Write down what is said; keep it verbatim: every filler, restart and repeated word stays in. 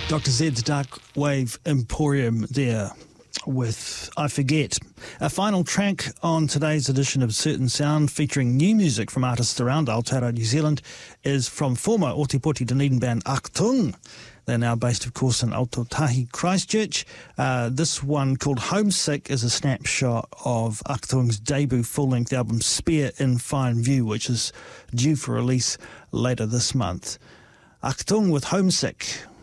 Doctor Zed's Dark Wave Emporium there with I Forget. A final track on today's edition of Certain Sound, featuring new music from artists around Aotearoa, New Zealand, is from former Ōtepoti Dunedin band Achtung. They're now based, of course, in Aotearoa, Christchurch. Uh, this one, called Homesick, is a snapshot of Achtung's debut full-length album Spear in Fine View, which is due for release later this month. Achtung with Homesick.